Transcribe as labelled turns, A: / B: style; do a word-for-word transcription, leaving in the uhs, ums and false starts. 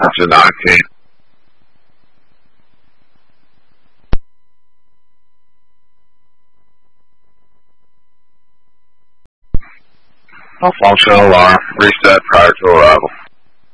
A: Engine nineteen. Malfunction alarm. Reset prior to arrival.